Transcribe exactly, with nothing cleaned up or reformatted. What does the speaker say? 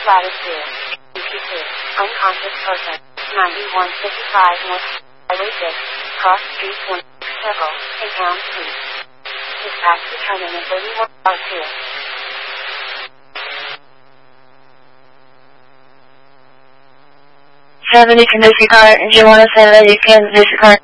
latitude. Altitude. Unconscious person. ninety-one fifty-five North Highway six. Cross Street one. Circle. In Town Street. Dispatch returning in thirty-one oh two. seven, you can disregard. If you want to say that, you can disregard.